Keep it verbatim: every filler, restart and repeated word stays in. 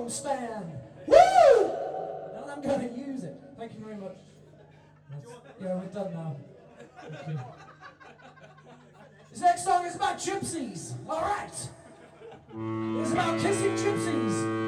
microphone stand. Woo! And I'm going to use it. Thank you very much. That's, yeah, we're done now. Okay. This next song is about gypsies. All right. It's about kissing gypsies.